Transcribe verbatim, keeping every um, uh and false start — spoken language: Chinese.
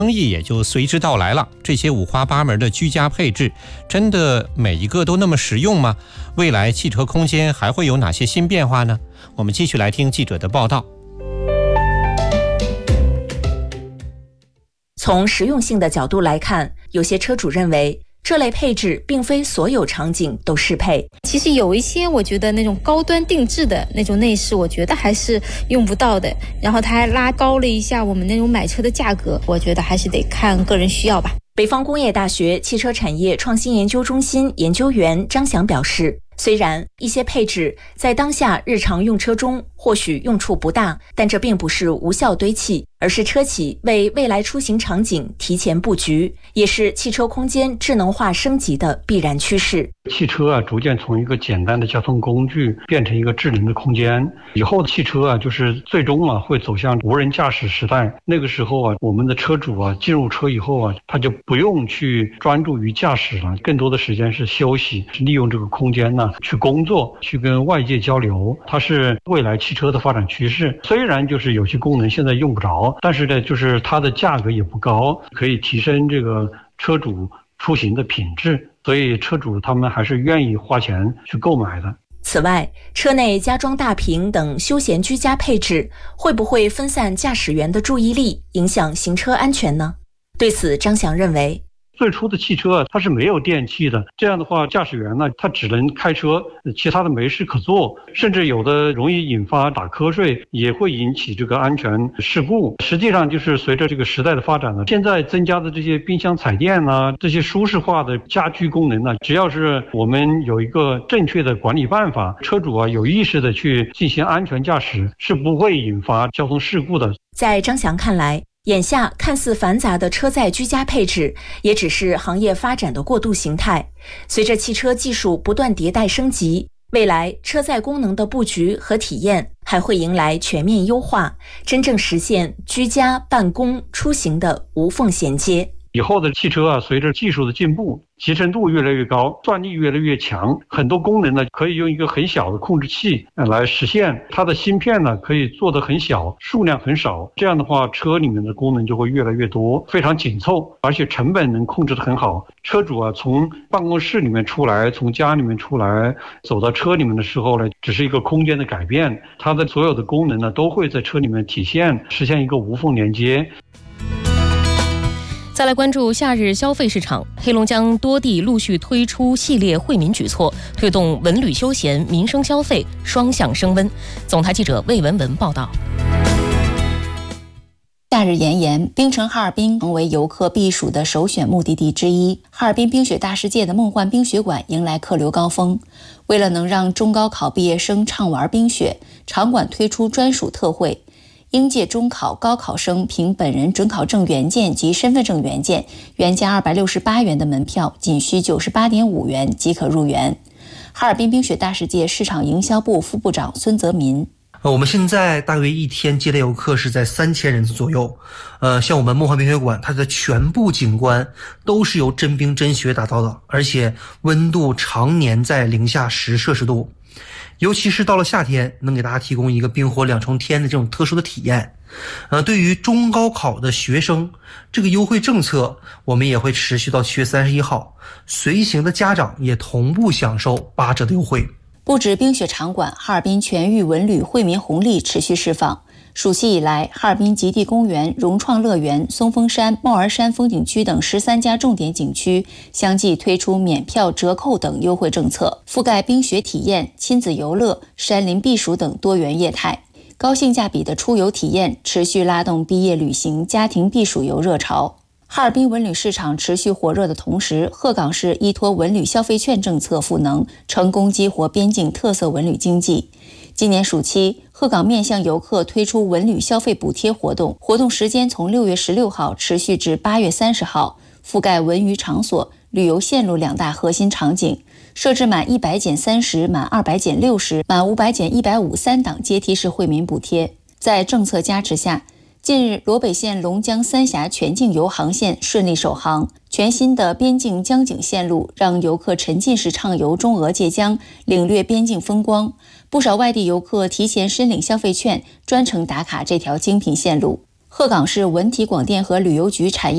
生意也就随之到来了。这些五花八门的居家配置，真的每一个都那么实用吗？未来汽车空间还会有哪些新变化呢？我们继续来听记者的报道。 从实用性的角度来看，有些车主认为这类配置并非所有场景都适配。 其实有一些我觉得那种高端定制的那种内饰，我觉得还是用不到的。然后它还拉高了一下我们那种买车的价格，我觉得还是得看个人需要吧。 北方工业大学汽车产业创新研究中心研究员张翔表示，虽然一些配置在当下日常用车中或许用处不大，但这并不是无效堆砌，而是车企为未来出行场景提前布局，也是汽车空间智能化升级的必然趋势。 汽车啊，逐渐从一个简单的交通工具变成一个智能的空间。以后的汽车啊，就是最终啊会走向无人驾驶时代。那个时候啊，我们的车主啊进入车以后啊，他就不用去专注于驾驶了，更多的时间是休息，是利用这个空间呢去工作，去跟外界交流。它是未来汽车的发展趋势。虽然就是有些功能现在用不着，但是呢，就是它的价格也不高，可以提升这个车主出行的品质，所以车主他们还是愿意花钱去购买的。 此外，车内加装大屏等休闲居家配置会不会分散驾驶员的注意力，影响行车安全呢？对此，张翔认为， 最初的汽车它是没有电器的，这样的话驾驶员呢他只能开车，其他的没事可做，甚至有的容易引发打瞌睡，也会引起这个安全事故。实际上就是随着这个时代的发展呢，现在增加的这些冰箱彩电啊，这些舒适化的家居功能呢，只要是我们有一个正确的管理办法，车主啊有意识的去进行安全驾驶，是不会引发交通事故的。 在张翔看来，眼下看似繁杂的车载居家配置也只是行业发展的过渡形态，随着汽车技术不断迭代升级，未来车载功能的布局和体验还会迎来全面优化，真正实现居家、办公、出行的无缝衔接。 以后的汽车啊，随着技术的进步，集成度越来越高，算力越来越强，很多功能呢可以用一个很小的控制器来实现。它的芯片呢可以做得很小，数量很少，这样的话车里面的功能就会越来越多，非常紧凑，而且成本能控制得很好。车主啊从办公室里面出来，从家里面出来，走到车里面的时候呢，只是一个空间的改变，它的所有的功能呢都会在车里面体现，实现一个无缝连接。 再来关注夏日消费市场，黑龙江多地陆续推出系列惠民举措，推动文旅休闲、民生消费双向升温。总台记者魏文文报道。 夏日炎炎，冰城哈尔滨成为游客避暑的首选目的地之一。哈尔滨冰雪大世界的梦幻冰雪馆迎来客流高峰。为了能让中高考毕业生畅玩冰雪，场馆推出专属特惠。应届中考、高考生凭本人准考证原件及身份证原件，原价二百六十八元的门票，仅需九十八点五元即可入园。哈尔滨冰雪大世界市场营销部副部长孙泽民。 呃，我们现在大约一天接待游客是在三千人次左右。呃，像我们梦幻冰雪馆，它的全部景观都是由真冰真雪打造的，而且温度常年在零下十摄氏度。尤其是到了夏天，能给大家提供一个冰火两重天的这种特殊的体验。呃，对于中高考的学生，这个优惠政策我们也会持续到七月三十一号，随行的家长也同步享受八折的优惠。 不止冰雪场馆，哈尔滨全域文旅惠民红利持续释放。暑期以来，哈尔滨极地公园、融创乐园、松峰山、帽儿山风景区等十三家重点景区相继推出免票、折扣等优惠政策，覆盖冰雪体验、亲子游乐、山林避暑等多元业态。高性价比的出游体验持续拉动毕业旅行、家庭避暑游热潮。哈尔滨文旅市场持续火热的同时，鹤岗市依托文旅消费券政策赋能，成功激活边境特色文旅经济。今年暑期，鹤岗面向游客推出文旅消费补贴活动，活动时间从六月十六号持续至八月三十号，覆盖文娱场所、旅游线路两大核心场景，设置满一百减三十、满二百减六十、满五百减一百五三档阶梯式惠民补贴。在政策加持下，近日罗北县龙江三峡全境游航线顺利首航，全新的边境江景线路让游客沉浸式畅游中俄界江，领略边境风光。不少外地游客提前申领消费券，专程打卡这条精品线路。鹤岗市文体广电和旅游局产业